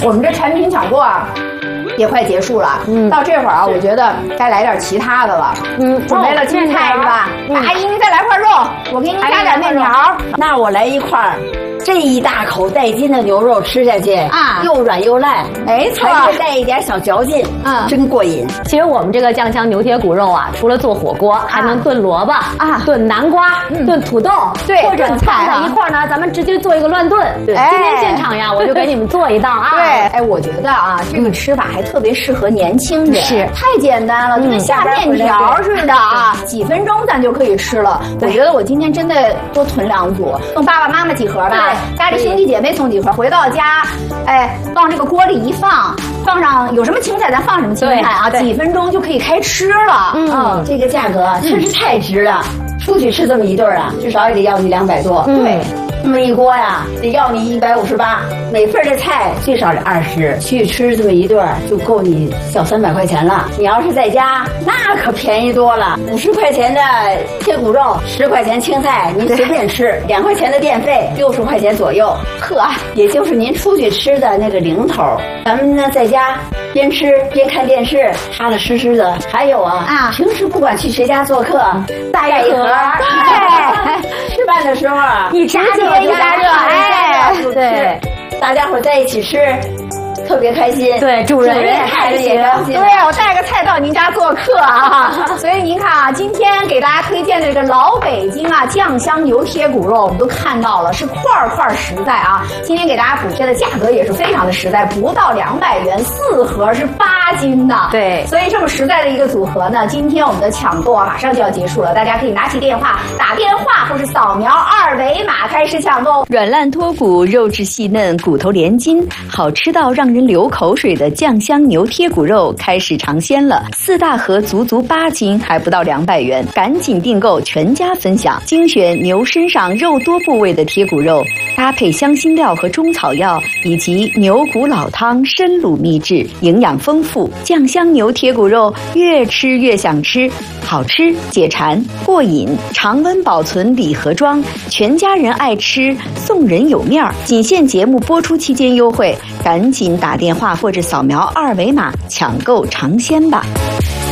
我们这产品抢购啊，也快结束了。到这会儿啊，我觉得该来点其他的了。准备了青菜是吧？阿姨，您再来块肉，我给您加点面条。 那我来一块。这一大口带筋的牛肉吃下去啊，又软又烂， 没错， 还会带一点小嚼劲，真过瘾。 其实我们这个酱香牛贴骨肉啊，除了做火锅，还能炖萝卜啊，炖南瓜，炖土豆， 对， 或者放在一块呢，咱们直接做一个乱炖。今天现场呀，我就给你们做一道啊。 对，哎，我觉得啊，这个吃法还特别适合年轻人， 是太简单了，就跟下面条似的啊，几分钟咱就可以吃了。我觉得我今天真的多囤2组，送爸爸妈妈几盒吧。家里兄弟姐妹送几盒，回到家，哎，往这个锅里一放，放上有什么青菜咱放什么青菜啊，几分钟就可以开吃了。 这个价格确实太值了。出去吃这么一顿啊，至少也得要你200多。 对， 这么一锅呀，得要你158，每份的菜最少是20，去吃这么一顿就够你小300块钱了。你要是在家，那可便宜多了，50块钱的贴骨肉，10块钱青菜，您随便吃，2块钱的电费，60块钱左右，也就是您出去吃的那个零头。咱们呢在家边吃边看电视，踏踏实实的。还有啊，平时不管去谁家做客，带一盒，对，吃饭的时候啊， 一直接一加热， 哎，对，大家伙在一起吃。特别开心， 对，主人也开心， 对，我带个菜到您家做客啊，所以您看啊，今天给大家推荐的这个老北京啊酱香牛贴骨肉，我们都看到了，是块块实在啊。今天给大家补贴的价格也是非常的实在，不到200元，4盒是8斤的， 对， 所以这么实在的一个组合呢，今天我们的抢购啊马上就要结束了，大家可以拿起电话打电话或是扫描2维码开始抢购。 软烂脱骨，肉质细嫩，骨头连筋，好吃到让人流口水的酱香牛贴骨肉开始尝鲜了，4大盒足8斤，还不到200元，赶紧订购，全家分享。精选牛身上肉多部位的贴骨肉，搭配香辛料和中草药，以及牛骨老汤深卤秘制，营养丰富。酱香牛贴骨肉越吃越想吃，好吃解馋过瘾，常温保存礼盒装，全家人爱吃，送人有面儿。仅限节目播出期间优惠，赶紧打电话或者扫描2维码抢购尝鲜吧。